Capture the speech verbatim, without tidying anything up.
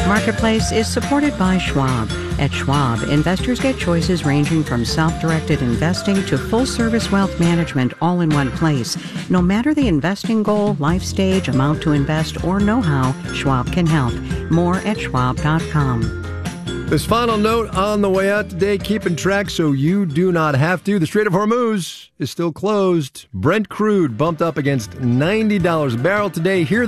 Marketplace is supported by Schwab. At Schwab, investors get choices ranging from self-directed investing to full-service wealth management all in one place. No matter the investing goal, life stage, amount to invest, or know-how, Schwab can help. More at schwab dot com. This final note on the way out today, keeping track so you do not have to. The Strait of Hormuz is still closed. Brent crude bumped up against ninety dollars a barrel today. Here